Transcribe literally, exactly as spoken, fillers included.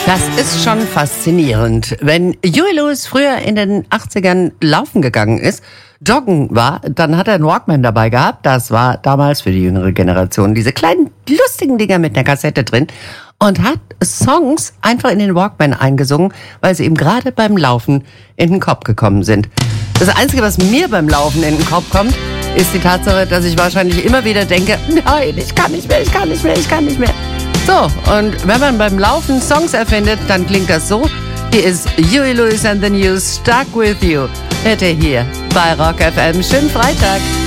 Das ist schon faszinierend. Wenn Huey Lewis früher in den achtzigern laufen gegangen ist, joggen war, dann hat er einen Walkman dabei gehabt. Das war damals für die jüngere Generation diese kleinen lustigen Dinger mit einer Kassette drin und hat Songs einfach in den Walkman eingesungen, weil sie ihm gerade beim Laufen in den Kopf gekommen sind. Das Einzige, was mir beim Laufen in den Kopf kommt, ist die Tatsache, dass ich wahrscheinlich immer wieder denke, nein, ich kann nicht mehr, ich kann nicht mehr, ich kann nicht mehr. So, und wenn man beim Laufen Songs erfindet, dann klingt das so. Hier ist Huey Lewis and the News, Stuck With You. Hört ihr hier bei Rock F M. Schönen Freitag.